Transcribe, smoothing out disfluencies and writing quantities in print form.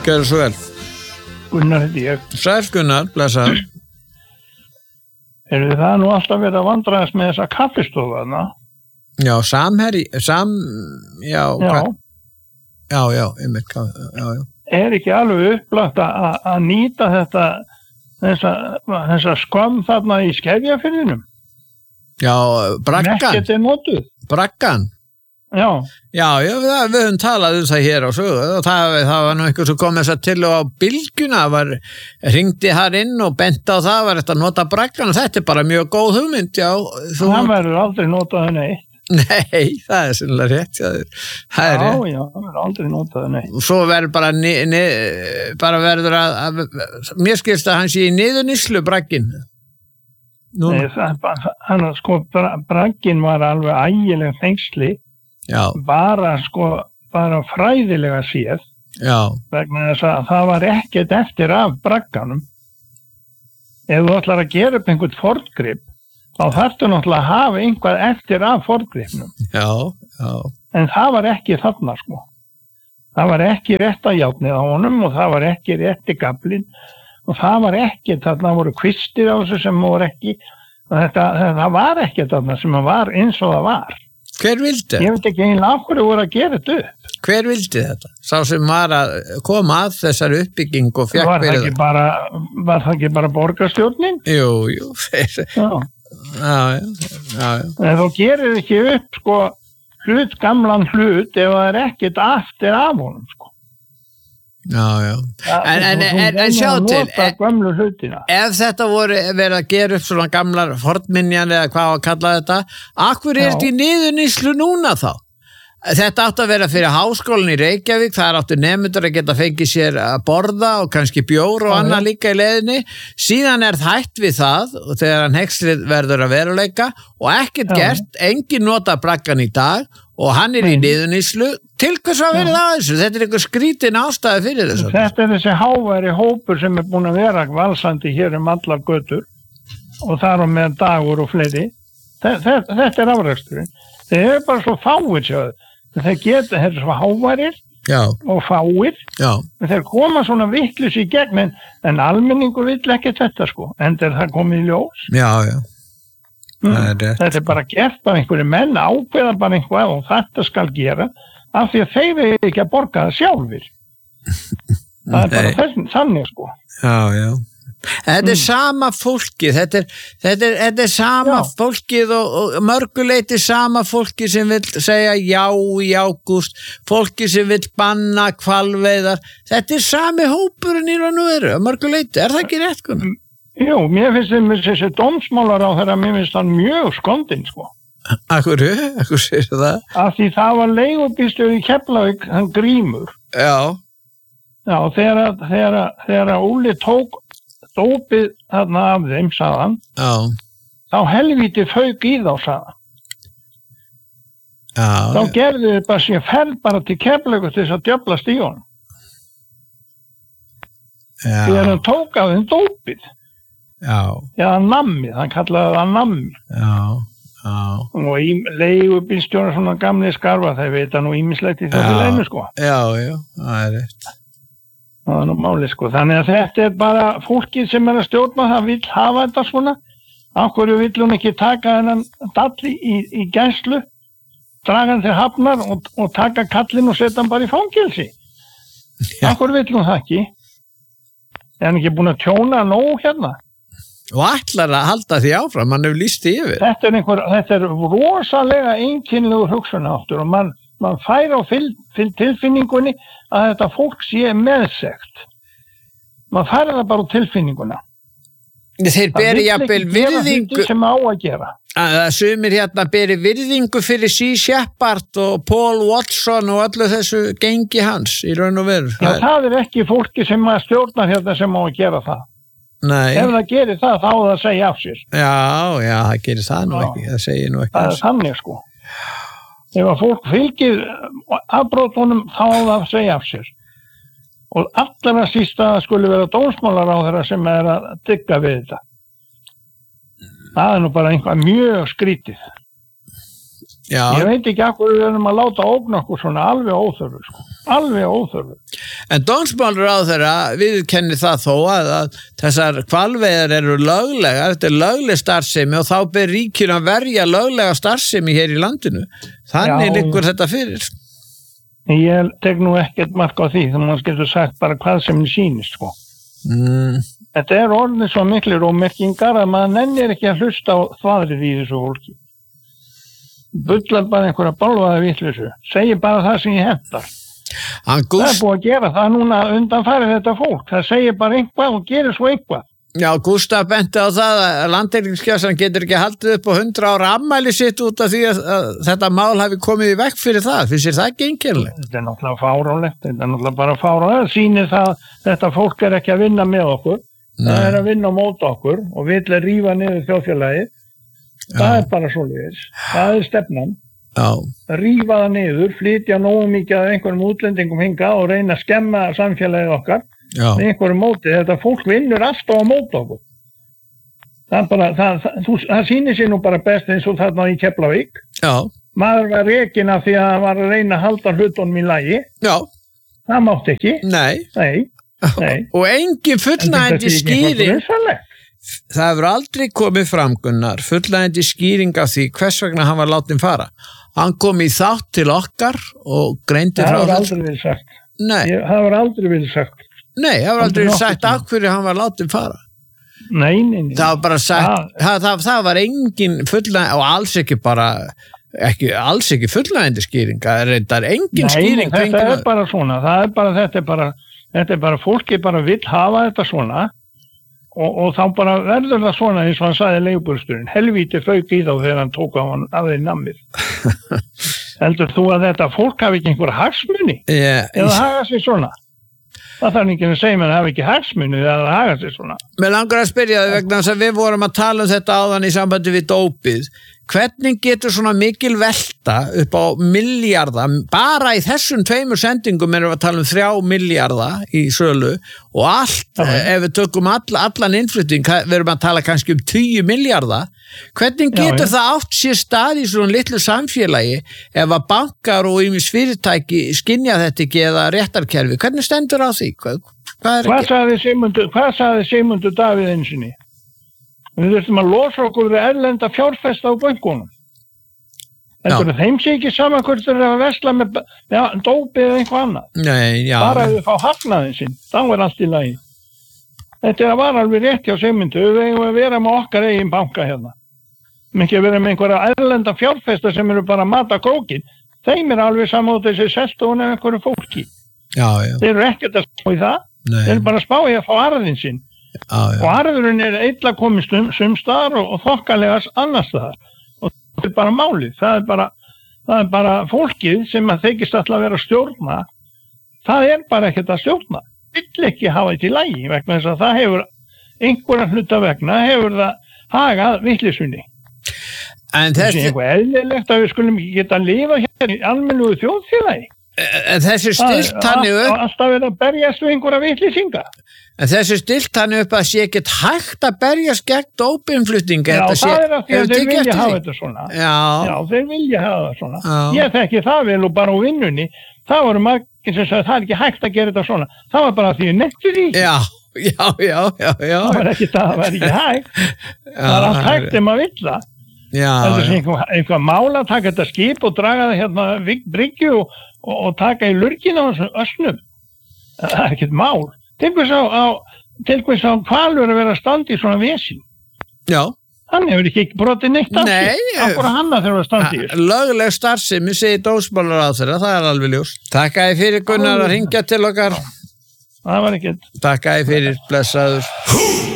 Gjörðu svo vel. Gunnar heiti ég. Sæll Gunnar, blessaður. Það nú alltaf verið að vandræðast með þessa kaffistofu þarna? Já, já, einmitt, já. Ekki alveg upplagt að nýta þessa skömm þarna í Skerjafirðinum? Já, braggan. Ekkert notuð. Braggan? Já. Já, við höfum talað það hér á sögu og það var nú eitthvað sem kom þess að til á bylgjuna, hringdi þar inn og benti á það, var þetta að nota braggan og þetta bara mjög góð hugmynd, já. Það verður aldrei notað neitt. Nei, það sannlega rétt, já. Það verður aldrei notað neitt. Og svo verður bara verður að mér skilst að hann sé í niðurníslu bragginn. Nei, bragginn var alveg ægileg fengsli. Já. Bara fræðilega séð. Já. Vegna þess að það var ekkert eftir af bragganum. Ef þú ætlar að gera upp einhvern forngrip, þá þarftu náttúrulega að hafa einhvað eftir af forngripnum. Já. En það var ekki þarna, Það var ekki rétta járnið á honum og það var ekki rétti gaflinn og það var ekki, þarna voru kvistir á þessu sem voru ekki, það var ekki þarna sem var eins og það var. Hver vildi? Ég veit ekki einlega af hverju voru að gera þetta upp. Hver vildi þetta? Sá sem var að koma að þessari uppbygging og fekk fyrir það. Var það ekki bara borgarstjórnin? Jú. Já. En þú gerir ekki upp gamlan hlut ef það ekkert aftur af honum, Já. En sjá til, ef þetta voru verið að gera upp svona gamlar fornminjar eða hvað að kalla þetta, akkur þetta í niðurníslu núna þá? Þetta átti að vera fyrir háskólan í Reykjavík, það áttu nemendur að geta fengið sér að borða og kannski bjór og annað líka í leiðinni, síðan hætt við það og þegar hann hekslið verður að veruleika og ekkert gert, engin nota braggan í dag og hann í niðurníslu, til hvers að verið að þessu? Þetta einhver skrítin ástæði fyrir þessu. Þetta þessi háværi hópur sem búin að vera valsandi hér allar götur og þar á með Dagur og fleiri. Þetta afræksturinn. Þeir bara svo fáir sjáðu. Þeir eru svo háværir og fáir. Þeir koma svona vitlaus í gegn en almenningur vill ekki þetta en það komið í ljós. Já. Þetta bara gert af einhverju menn, ákveða bara einhvað og þetta skal gera af því að þeir eru ekki að borga það sjálfir. Það bara þannig Já. Þetta sama fólkið, þetta er sama fólkið og mörguleiti sama fólkið sem vil segja já í ágúst, fólkið sem vil banna hvalveiðar, þetta er sami hópurinn í raun og veru, mörguleiti, það ekki rétt konar? Jú, mér finnst þessi dómsmálaráðherra, mér finnst hann mjög skondinn, Akkur sér það? Af því það var leigubílstjóri í Keflavík, hann Grímur. Já. Já, þegar Óli tók dópið þarna af þeim, sagðan, þá helvíti fauk í þá, sagðan. Þá gerði þið bara sér ferð bara til Keflavíkur til þess að djöflast í honum. Þegar hann tók af þeim dópið. Já, nammið, hann kallaði það nammið. Og leigubílstjórar svona gamli skarfa, þeir veit nú ýmislegt í þessu leinu, Já, það er rétt. Það er nú máli, Þannig að þetta er bara fólkið sem að stjórna, það vill hafa þetta svona. Af hverju vill hún ekki taka þennan dalli í gæslu, draga hann til hafnar og taka kallinn og setja hann bara í fangelsi? Af hverju vill hún það ekki? Er hann ekki búin að tjóna nóg hérna? Og ætlar að halda því áfram, hann hefur lýst yfir. Þetta er rosalega einkennilegur hugsunarháttur og mann fær á tilfinningunni að þetta fólk sé meðsegt. Man fær það bara á tilfinninguna. Þeir beri jafnvel virðingu sem á að gera. Sumir hérna beri virðingu fyrir Sea Shepherd og Paul Watson og öllu þessu gengi hans í raun og veru. Já, það er ekki fólki sem að stjórna hérna sem á að gera það. Nei. Ef það gerir það, þá það segja af sér. Já, það gerir það nú ekki. Það segir nú ekki. Það er þannig, Ef að fólk fylgir afbrotunum, þá það segja af sér. Og allra sísta skulle vera dómsmálaráðherra sem er að digga við þetta. Það er nú bara einhvað mjög skrítið. Ég veit ekki af hverju við erum að láta ógna okkur svona alveg óþörfu, sko. Alveg óþörfu. En dómsmálaráðherra viðurkennir það þó að þessar hvalveiðar eru löglegar, þetta er lögleg starfsemi og þá ber ríkinu að verja löglega starfsemi hér í landinu. Þannig liggur þetta fyrir. Ég tek nú ekkert mark á því, þannig að maður getur sagt bara hvað sem sýnist, sko. Þetta er orðið svo miklir ómerkingar að maður nennir ekki að hlusta á þvaðrið í þessu fólki. Bullar bara einhverja bálvaða vitleysu, segir bara það sem ég hentar. Það er búið að gera það núna undanfarið þetta fólk, það segir bara eitthvað og gerir svo eitthvað. Já, Gústaf benti á það að Landhelgisgæslan getur ekki haldið upp á 100 ára afmæli sitt út af því að þetta mál hafi komið í vekk fyrir það, finnst þér það ekki einkennilegt? Þetta er náttúrulega fáránlegt, þetta er náttúrulega bara fáránlegt, það sýnir það þetta fólk er ekki að vinna með okkur, það er að vinna á móti okkur og vill að rífa niður þjóðfélagið. Það er bara svoleiðis, það er stefnan, rífa það niður, flytja nógu mikið af einhverjum útlendingum hingað og reyna að skemma samfélagið okkar með einhverjum móti, þetta fólk vinnur alltaf á móti okkur. Það sýnir sér nú bara best eins og þarna í Keflavík, maður var rekinn af því að hann var að reyna að halda hlutunum í lagi, það mátti ekki, nei. Og engin fullnægjandi skýring. Það hefur aldrei komið fram, Gunnar, fullnægjandi skýring af því hvers vegna hann var látinn fara. Hann kom í þátt til okkar og greindi frá það. Það hefur aldrei verið sagt. Nei. Það hefur aldrei verið sagt. Nei, það hefur aldrei verið sagt af hverju hann var látinn fara. Nei. Það var bara sagt, það var engin fullnægjandi, og alls ekki fullnægjandi skýring. Það er engin skýring. Nei, þetta er bara svona. Þetta er bara, fólki bara vill hafa þetta svona. Og þá bara verður það svona eins og hann sagði leigubílstjórinn, helvíti fauk í þá þegar hann tók á hann af þeir nammið. Heldur þú að þetta fólk hafi ekki einhverja hagsmuni? Eða haga sér svona? Það þarf ekki að segja mér að hafi ekki hagsmuni eða haga sér svona. Mér langar að spyrja þig vegna þess að við vorum að tala þetta áðan í sambandi við dópið. Hvernig getur svona mikil velta upp á milljarða, bara í þessum 2 sendingum erum við að tala 3 milljarða í sölu og allt, ef við tökum allan innflutning, við erum að tala kannski 10 milljarða. Hvernig getur það átt sér stað í svona litlu samfélagi ef að bankar og ýmis fyrirtæki skynja þetta ekki eða réttarkerfi? Hvernig stendur á því? Hvað sagði Sigmundur Davíð einsinni? Við þurfum að losa okkur við erlenda fjárfesta á bönkunum. Þeim sé ekki saman hvort þeir eru að versla með dópi eða einhvað annað. Bara ef þau fá hagnaðinn sinn, þá er allt í lagi. Þetta var alveg rétt hjá Sigmundu, við eigum að vera með okkar eigin banka hérna. Ekki að vera með einhverja erlenda fjárfesta sem eru bara að mata krókin. Þeim er alveg saman út þessi seltón eða einhverju fólki. Þeir eru ekkert að spá í það, þeir eru bara að spá í að fá arðinn sinn. Og arðurinn er illa komið sumstaðar og þokkalegast annars staðar og það er bara málið, það er bara fólkið sem að þykist alltaf að vera að stjórna, það er bara ekkert að stjórna, vill ekki hafa þetta í lagi vegna þess að það hefur einhverja hluta vegna hefur það hagað vitleysunni. En þessi er eitthvað eðlilegt að við skulum geta að lifa hér í almennu þjóðfélagi. En þessi stilt hann upp alltaf verið að berjast við einhverja vitleysinga. En þessi stilt hann upp að sé ekkert hægt að berjast gegn dópinflutning. Já, það er að því að þeir vilja hafa þetta svona. Já, þeir vilja hafa það svona. Ég þekki það vel og bara á vinnunni, það voru margir sem sagði það er ekki hægt að gera þetta svona. Það var bara því að nettu því. Já. Það var ekki það, það var ekki hægt. Það var allt hægt ef maður vill það. Það er einhvað mál að taka þetta skip og draga það hérna bryggju og taka í lurgin á þessum ösnum. Það er ekkert mál. Til hvers á hvalur að vera að standa í svona vesin. Já. Hann hefur ekki brotið neitt af sig. Akkur að hann að þurfa að standa í þessu. Lögleg starfsemi segir dómsmálaráðherra, það er alveg ljós. Takk að þið fyrir, Gunnar, að hringja til okkar. Það var ekkert. Takk að þið fyrir, blessaður.